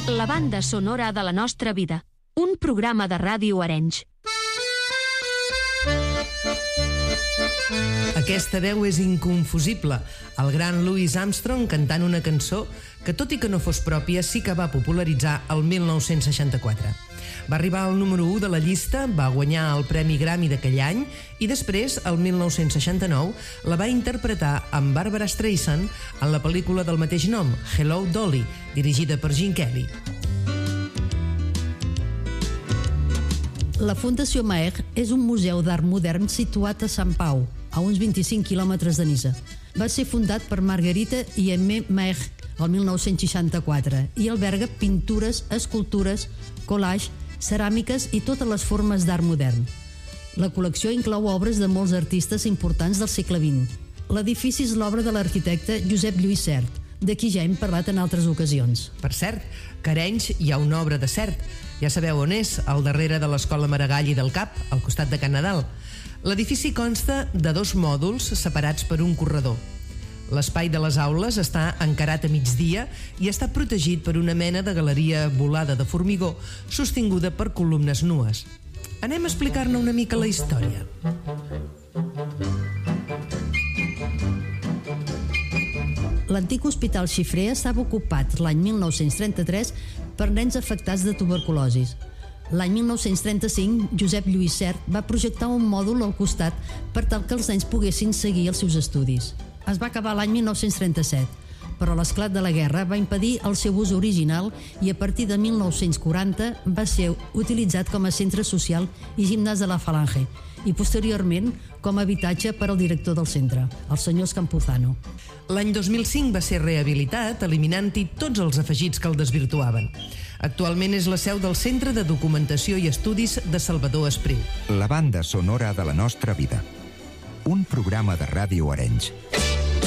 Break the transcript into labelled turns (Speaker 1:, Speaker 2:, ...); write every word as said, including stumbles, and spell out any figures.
Speaker 1: La banda sonora de la nostra vida. Un programa de Ràdio Arenys.
Speaker 2: Aquesta veu és inconfusible. El gran Louis Armstrong cantant una cançó que, tot i que no fos pròpia, sí que va popularitzar el mil nou-cents seixanta-quatre. Va arribar al número u de la llista, va guanyar el Premi Grammy d'aquell any i després, el mil nou-cents seixanta-nou, la va interpretar amb Barbra Streisand en la pel·lícula del mateix nom, Hello, Dolly, dirigida per Gene Kelly.
Speaker 3: La Fundació Maer és un museu d'art modern situat a Sant Pau, a uns vint-i-cinc quilòmetres de Niça. Va ser fundat per Margarita i Aimé Maer el mil nou-cents seixanta-quatre i alberga pintures, escultures, collage, ceràmiques i totes les formes d'art modern. La col·lecció inclou obres de molts artistes importants del segle vint. L'edifici és l'obra de l'arquitecte Josep Lluís Sert, de qui ja hem parlat en altres ocasions.
Speaker 2: Per cert, que a Arenys hi ha una obra de Sert. Ja sabeu on és, al darrere de l'Escola Maragall i del Cap, al costat de Can Nadal. L'edifici consta de dos mòduls separats per un corredor. L'espai de les aules està encarat a migdia i està protegit per una mena de galeria volada de formigó sostinguda per columnes nues. Anem a explicar-ne una mica la història.
Speaker 3: L'antic hospital Xifré estava ocupat l'any mil nou-cents trenta-tres per nens afectats de tuberculosis. L'any mil nou-cents trenta-cinc, Josep Lluís Sert va projectar un mòdul al costat per tal que els nens poguessin seguir els seus estudis. Es va acabar l'any mil nou-cents trenta-set, però l'esclat de la guerra va impedir el seu ús original i a partir de mil nou-cents quaranta va ser utilitzat com a centre social i gimnàs de la Falange i posteriorment com a habitatge per al director del centre, el senyor Campuzano.
Speaker 2: L'any dos mil cinc va ser rehabilitat, eliminant-hi tots els afegits que el desvirtuaven. Actualment és la seu del Centre de Documentació i Estudis de Salvador Espriu.
Speaker 4: La banda sonora de la nostra vida. Un programa de Ràdio Arenys.